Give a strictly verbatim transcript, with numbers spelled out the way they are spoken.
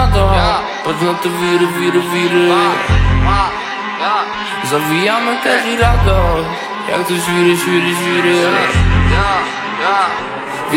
lado. Patrz na te wiry, wiry, wiry. Zawijamy każdy radość. Jak to świry, świry, świry.